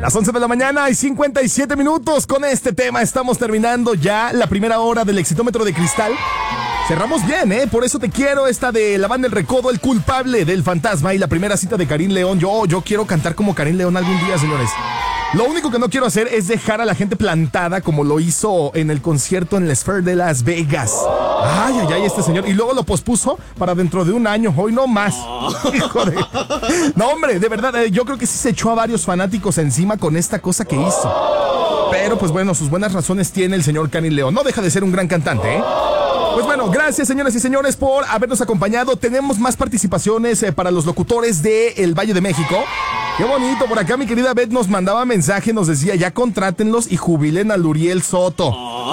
Las 11 de la mañana y 57 minutos. Con este tema estamos terminando ya la primera hora del Exitómetro de Cristal. Cerramos bien, por eso te quiero. Esta de la banda El Recodo, El Culpable del Fantasma, y la primera cita de Karim León. Yo quiero cantar como Karim León algún día, señores. Lo único que no quiero hacer es dejar a la gente plantada como lo hizo en el concierto en la Sphere de Las Vegas. Ay, este señor. Y luego lo pospuso para dentro de un año. Hoy no más. Hijo de... No, hombre, de verdad, yo creo que sí se echó a varios fanáticos encima con esta cosa que hizo. Pero pues bueno, sus buenas razones tiene el señor Karim León. No deja de ser un gran cantante, Pues bueno, gracias señoras y señores por habernos acompañado. Tenemos más participaciones para los locutores del Valle de México. Qué bonito, por acá mi querida Beth nos mandaba mensaje, nos decía, ya contrátenlos y jubilen a Luriel Soto.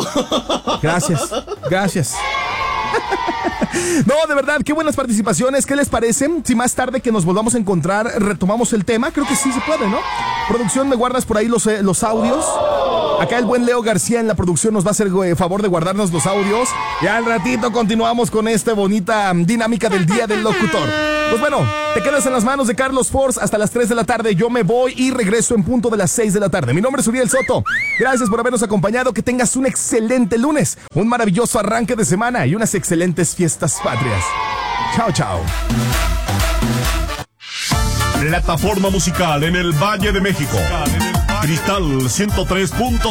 Gracias. No, de verdad, qué buenas participaciones. ¿Qué les parece? Si más tarde que nos volvamos a encontrar retomamos el tema, creo que sí se puede, ¿no? Producción, ¿me guardas por ahí los audios? Acá el buen Leo García en la producción nos va a hacer favor de guardarnos los audios. Y al ratito continuamos con esta bonita dinámica del Día del Locutor. Pues bueno, te quedas en las manos de Carlos Force hasta las 3 de la tarde. Yo me voy y regreso en punto de las 6 de la tarde. Mi nombre es Uriel Soto. Gracias por habernos acompañado. Que tengas un excelente lunes, un maravilloso arranque de semana y unas excelentes fiestas patrias. Chao. Plataforma musical en el Valle de México. Cristal 103.5.